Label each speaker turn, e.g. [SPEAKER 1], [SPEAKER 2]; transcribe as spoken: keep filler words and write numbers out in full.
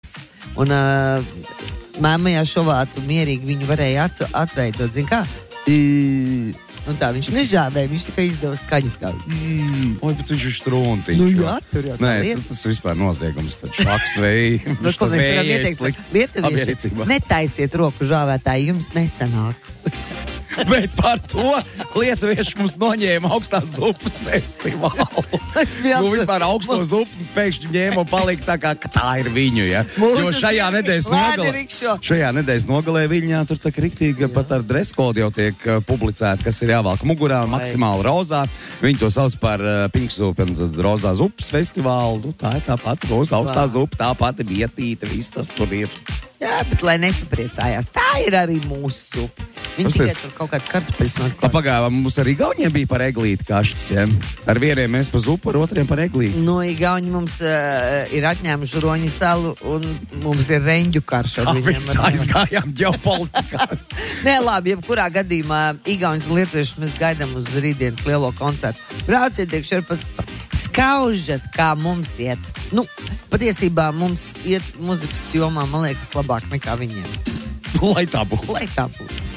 [SPEAKER 1] Un uh, mēmajā šovā tu mierīgi viņu varēja at, atveidot, zin kā? I, un tā viņš nežāvēja, viņš tikai izdeva skaņu kā.
[SPEAKER 2] Mm. Oi, bet viņš ir struntiņš.
[SPEAKER 1] Nu jā, tur jau tā
[SPEAKER 2] Nē,
[SPEAKER 1] lieta.
[SPEAKER 2] tas, tas vispār noziegums, tad šaks vēji.
[SPEAKER 1] Nu, ko mēs varam ieteikt? Lietuvieši, netaisiet roku žāvētāji, jums nesanāk.
[SPEAKER 2] Bet par to lietuvieši mums noņēma augstās zupas festivālu. Nu, vispār augsto zupu pēkšņi ņēma un palika tā kā, ka tā ir viņu, ja.
[SPEAKER 1] Mūsu
[SPEAKER 2] Jo šajā nedēļas nogalē,
[SPEAKER 1] rikšo.
[SPEAKER 2] šajā nedēļas nogalē viņā tur tā kritīga pat ar dreskodu jau tiek uh, publicēta, kas ir jāvalk mugurā,
[SPEAKER 1] Vai.
[SPEAKER 2] maksimāli rozā. Viņi to sauc par uh, Pink Soup un tad rozā zupas festivālu. Nu, tā ir tā pati roza augstā
[SPEAKER 1] Vā.
[SPEAKER 2] zupa, tā pati vietīta, viss tas tur ir.
[SPEAKER 1] Jā, bet lai nesapriecājās. Tā ir arī mūsu supa. Viņi
[SPEAKER 2] Tas
[SPEAKER 1] tikai
[SPEAKER 2] es-
[SPEAKER 1] tur kaut kāds kartupeļs no
[SPEAKER 2] Pa pagājušajā mums arī Igauniem bija par eglīti kašķis, ja? Ar vieniem mēs pa zupu, ar otriem par eglīti.
[SPEAKER 1] No Igauni mums uh, ir atņēmuši Roņu salu un mums ir reņģu karš ar viņiem.
[SPEAKER 2] Mēs aizgājām ģeopolitikā.
[SPEAKER 1] Nē, labi, jebkurā gadījumā Igaunis un Lietuvieši mēs gaidām uz rītdienas lielo koncertu. Brauciet, iekšā ir pas... Skaužat, kā mums iet. Nu, patiesībā mums iet muzikas jomā, man liekas, labāk nekā viņiem.
[SPEAKER 2] Lai tā būtu.
[SPEAKER 1] Lai tā būtu.